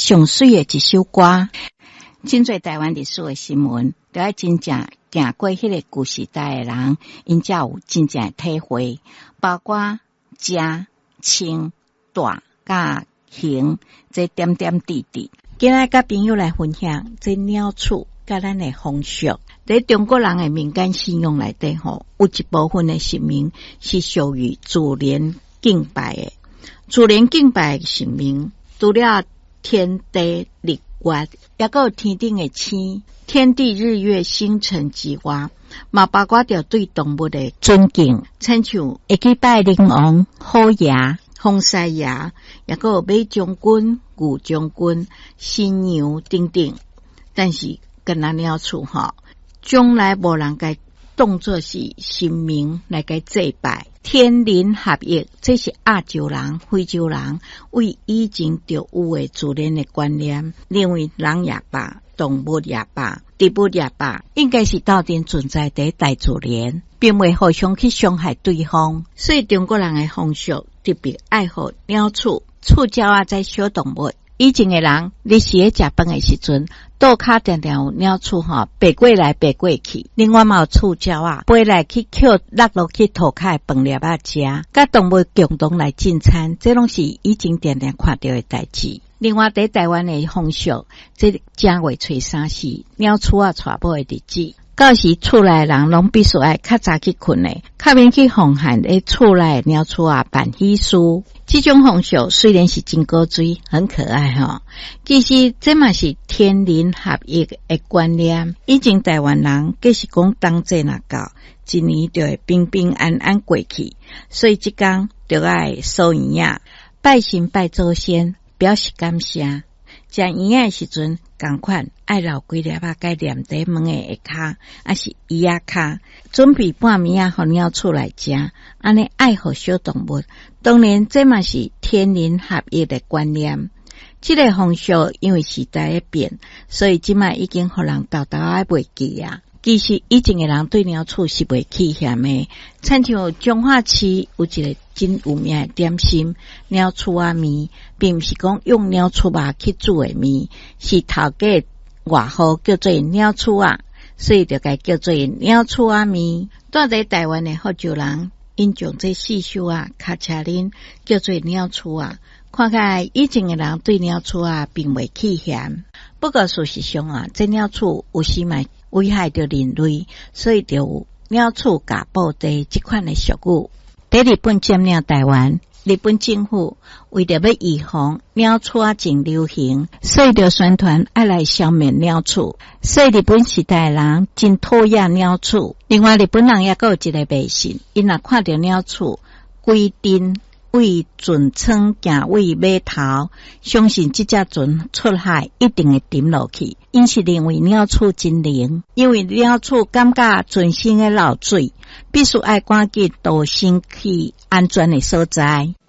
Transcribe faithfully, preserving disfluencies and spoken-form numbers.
上水的一首歌。真侪台湾历史的新闻，都要真正行过迄个旧时代的人，因才有真正的体会，包括食、穿、住、甲行这点点滴滴。今日甲朋友来分享这鸟鼠甲咱的风俗。在中国人的民间信仰内底吼，有一部分的神明是属于自然敬拜的。自然敬拜的神明，除了天地日月，也有天顶的星、天地日月星辰之外，嘛包括着对动物的尊敬，亲像会去拜灵王、虎爷、风狮爷，也有马将军、牛将军、新娘等等。但是跟咱鸟鼠吼，将来无人该当作是神明来该祭拜。天人合一，这是亚洲人、非洲人为以前就有的自然的观念，认为人也罢，动物也罢，植物也罢，应该是斗阵存在在大自然，并未互相去伤害对方。所以中国人的风俗特别爱护鸟鼠、触鸟啊，在小动物。以前的人日时咧食饭的时阵，倒骹常常有鸟鼠吼爬过来爬过去，另外嘛有触鸟啊飞来去捡落落去涂骹的饭粒啊食，甲动物共同来进餐，这拢是以前常常看到的代志。另外在台湾的风俗，这正月初三是鸟鼠啊带某的日子。到时厝内人拢必须爱较早去困的，较免去风寒咧厝内鸟鼠啊办喜事。这种风俗虽然是真古锥，很可爱吼，其实这嘛是天人合一的观念。以前台湾人计是讲冬节若到，一年就会平平安安过去，所以这天就爱收圆仔，拜神拜祖先，表示感谢。食圆仔的时阵，同款爱留几粒仔该念在门的下骹，还是椅仔骹，准备半暝啊，互鸟鼠来食，安尼爱护小动物。当然，这嘛是天人合一的观念。这个风俗因为时代在变，所以即卖已经互人豆豆仔袂记啊。其实以前的人对鸟鼠是袂起嫌的，亲像彰化市有一个真有名的点心鸟鼠仔面，并不是讲用鸟鼠肉去煮的面，是头家外号叫做鸟鼠仔，所以就该叫做鸟鼠仔面。住在台湾的福州人，因将这四首啊卡车林叫做鸟鼠仔。看起来以前的人对鸟鼠啊并未起嫌，不过事实上啊，这鸟鼠有时嘛危害到人类，所以就有鸟鼠假布袋这款的俗语。在日本占领台湾，日本政府为了要预防鸟鼠啊真流行，所以就宣传要来消灭鸟鼠。所以日本时代的人真讨厌鸟鼠。另外，日本人也有一个迷信，因若看到鸟鼠，规定为船舱行为码头，相信这只船出海一定会沉落去。因是认为鸟鼠真灵，因为鸟鼠感觉船身的漏水，必须爱赶紧逃生去安全的所在。